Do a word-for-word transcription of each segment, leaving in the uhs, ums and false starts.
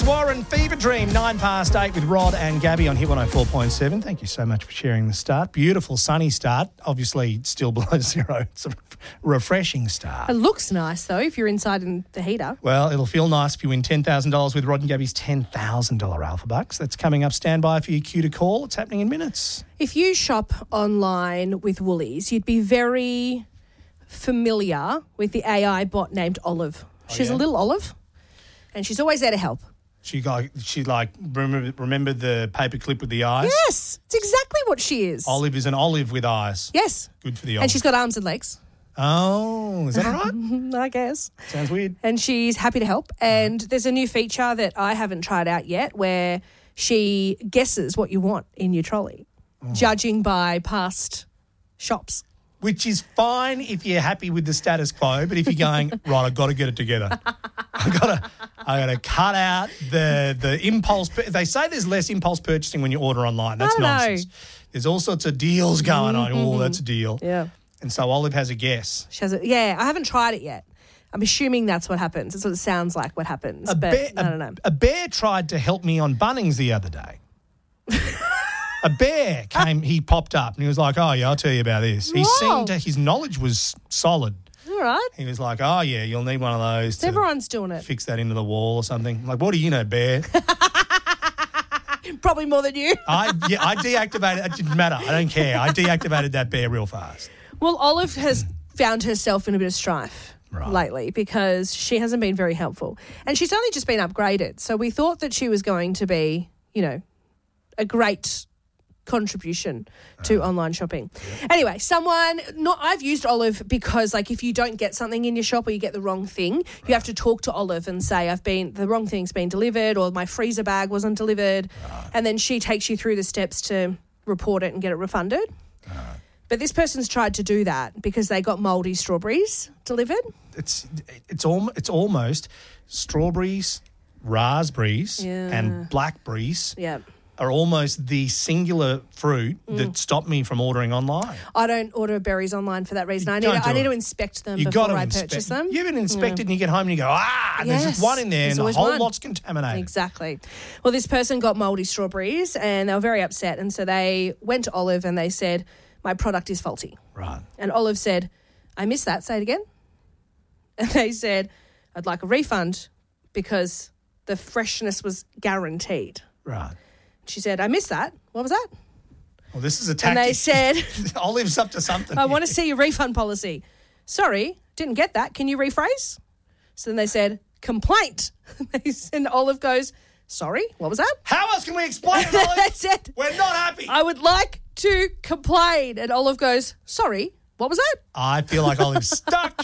Warren, Fever Dream, nine past eight with Rod and Gabby on Hit one oh four point seven. Thank you so much for sharing the start. Beautiful sunny start. Obviously still below zero. It's a refreshing start. It looks nice, though, if you're inside in the heater. Well, it'll feel nice if you win ten thousand dollars with Rod and Gabby's ten thousand dollars Alpha Bucks. That's coming up. Stand by for your cue to call. It's happening in minutes. If you shop online with Woolies, you'd be very familiar with the A I bot named Olive. Oh, she's yeah? a little Olive, and she's always there to help. She got, she like, remember, remember the paperclip with the eyes? Yes, it's exactly what she is. Olive is an olive with eyes. Yes. Good for the olive. And she's got arms and legs. Oh, is that all right? I guess. Sounds weird. And she's happy to help. And there's a new feature that I haven't tried out yet where she guesses what you want in your trolley, oh. judging by past shops. Which is fine if you're happy with the status quo, but if you're going, right, I've got to get it together. I've got to I got to cut out the the impulse. They say there's less impulse purchasing when you order online. That's I don't nonsense. know. There's all sorts of deals going on. Mm-hmm. Oh, that's a deal. Yeah. And so Olive has a guess. She has a, yeah, I haven't tried it yet. I'm assuming that's what happens. That's what it sounds like what happens. A but bear, I don't know. A, a bear tried to help me on Bunnings the other day. A bear came, he popped up and he was like, oh, yeah, I'll tell you about this. He Wow. seemed to, his knowledge was solid. All right. He was like, oh, yeah, you'll need one of those to Everyone's doing it. fix that into the wall or something. I'm like, what do you know, bear? Probably more than you. I yeah, I deactivated, it didn't matter. I don't care. I deactivated that bear real fast. Well, Olive has found herself in a bit of strife Right. lately because she hasn't been very helpful. And she's only just been upgraded. So we thought that she was going to be, you know, a great contribution to uh, online shopping. Yeah. Anyway, someone, not I've used Olive because, like, if you don't get something in your shop or you get the wrong thing, right. you have to talk to Olive and say, I've been, the wrong thing's been delivered or my freezer bag wasn't delivered. Right. And then she takes you through the steps to report it and get it refunded. Right. But this person's tried to do that because they got mouldy strawberries delivered. It's it's al- it's almost strawberries, raspberries, yeah. and blackberries yeah. are almost the singular fruit mm. that stopped me from ordering online. I don't order berries online for that reason. You I need to, I need it. to inspect them you before I inspect. purchase them. You haven't inspected yeah. and you get home and you go, ah, and yes. there's just one in there there's and the whole one. lot's contaminated. Exactly. Well, this person got mouldy strawberries and they were very upset. And so they went to Olive and they said, my product is faulty. Right. And Olive said, I missed that. Say it again. And they said, I'd like a refund because the freshness was guaranteed. Right. She said, I missed that. What was that? Well, this is a tactic. And they said, Olive's up to something. I want to see your refund policy. Sorry, didn't get that. Can you rephrase? So then they said, complaint. And Olive goes, sorry, what was that? How else can we explain it, Olive? They said, we're not happy. I would like to complain. And Olive goes, sorry, what was that? I feel like Olive's stuck.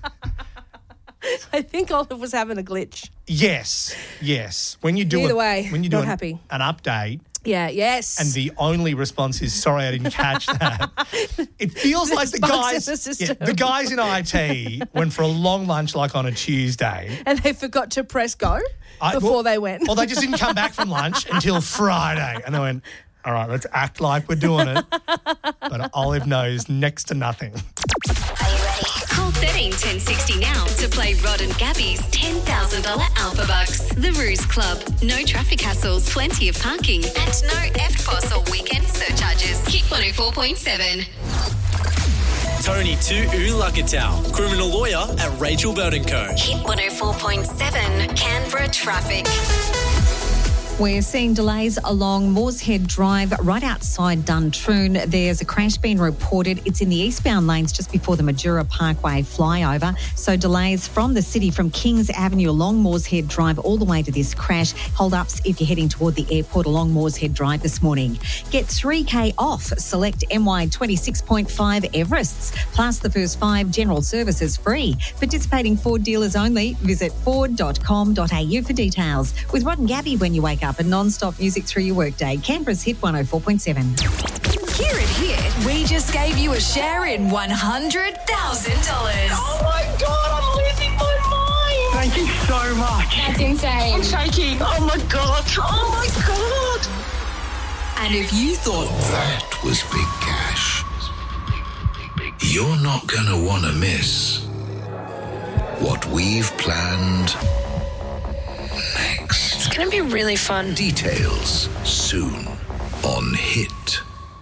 I think Olive was having a glitch. Yes, yes. When you do Either a, way, when you do not an, happy. an update, yeah, yes, and the only response is sorry, I didn't catch that. It feels like the guys, the, yeah, the guys in I T went for a long lunch like on a Tuesday, and they forgot to press go I, before well, they went. Well, they just didn't come back from lunch until Friday, and they went, all right, let's act like we're doing it. But Olive knows next to nothing. Are you ready? Call thirteen ten sixty now to play Rod and Gabby's ten thousand dollars Alpha Bucks. The Ruse Club. No traffic hassles, plenty of parking, and no F P O S or weekend surcharges. Hit one oh four point seven. Tony Tu Ulakatau, criminal lawyer at Rachel Bird and Co. Hit one oh four point seven. Canberra traffic. We're seeing delays along Moorshead Drive right outside Duntroon. There's a crash being reported. It's in the eastbound lanes just before the Majura Parkway flyover. So delays from the city from Kings Avenue along Moorshead Drive all the way to this crash. Hold-ups if you're heading toward the airport along Moorshead Drive this morning. Get three K off. Select M Y twenty-six point five Everests. Plus the first five general services free. Participating Ford dealers only. Visit ford dot com dot a u for details. With Rod and Gabby when you wake up and non-stop music through your workday. Canberra's Hit one oh four point seven. Here at Hit, we just gave you a share in one hundred thousand dollars. Oh my God, I'm losing my mind. Thank you so much. That's insane. I'm shaking. Oh my God. Oh my God. And if you thought that was big cash, you're not going to want to miss what we've planned next. going to be really fun. Details soon on Hit.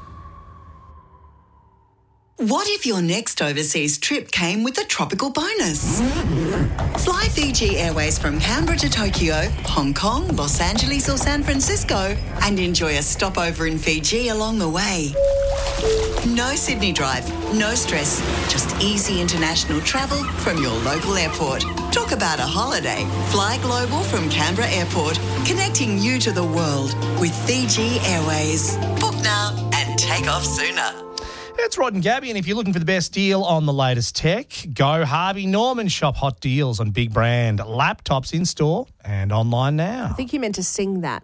What if your next overseas trip came with a tropical bonus? Fly Fiji Airways from Canberra to Tokyo, Hong Kong, Los Angeles or San Francisco and enjoy a stopover in Fiji along the way. No Sydney drive, no stress, just easy international travel from your local airport. Talk about a holiday. Fly global from Canberra Airport, connecting you to the world with Fiji Airways. Book now and take off sooner. It's Rod and Gabby, and if you're looking for the best deal on the latest tech, go Harvey Norman. Shop hot deals on big brand laptops in store and online now. I think you meant to sing that.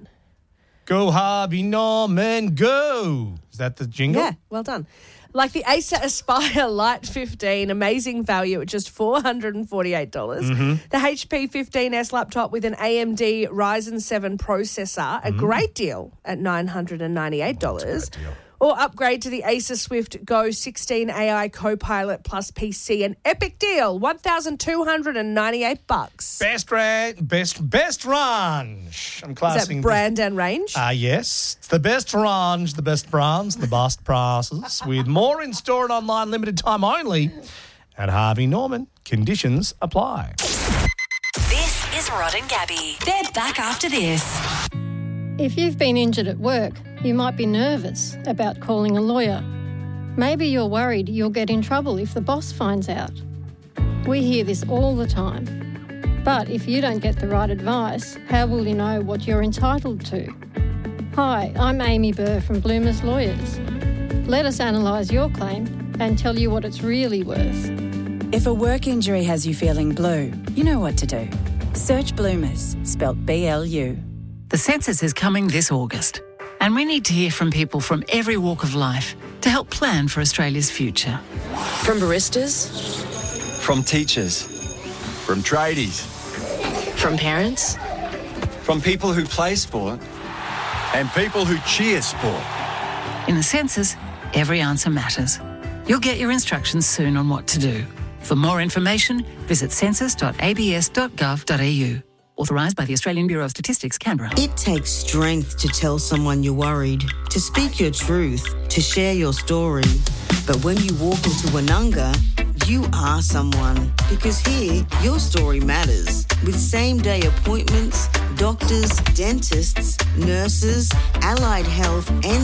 Go Harvey Norman, go. Is that the jingle? Yeah, well done. Like the Acer Aspire Lite fifteen, amazing value at just four hundred forty-eight dollars. Mm-hmm. The H P fifteen S laptop with an A M D Ryzen seven processor, a Mm. great deal at nine hundred ninety-eight dollars. Or upgrade to the Acer Swift Go sixteen A I Copilot Plus P C, an epic deal, one thousand two hundred ninety-eight bucks. Best range, best best range. I'm Is classing that brand and range? Ah, uh, yes. It's the best range, the best brands, the best prices, with more in store and online, limited time only. At Harvey Norman, conditions apply. This is Rod and Gabby. They're back after this. If you've been injured at work, you might be nervous about calling a lawyer. Maybe you're worried you'll get in trouble if the boss finds out. We hear this all the time. But if you don't get the right advice, how will you know what you're entitled to? Hi, I'm Amy Burr from Bloomers Lawyers. Let us analyse your claim and tell you what it's really worth. If a work injury has you feeling blue, you know what to do. Search Bloomers, spelt B L U. The census is coming this August, and we need to hear from people from every walk of life to help plan for Australia's future. From baristas, from teachers, from tradies, from parents, from people who play sport, and people who cheer sport. In the census, every answer matters. You'll get your instructions soon on what to do. For more information, visit census dot a b s dot gov dot a u. Authorised by the Australian Bureau of Statistics, Canberra. It takes strength to tell someone you're worried, to speak your truth, to share your story. But when you walk into Woononga, you are someone. Because here, your story matters. With same-day appointments, doctors, dentists, nurses, allied health and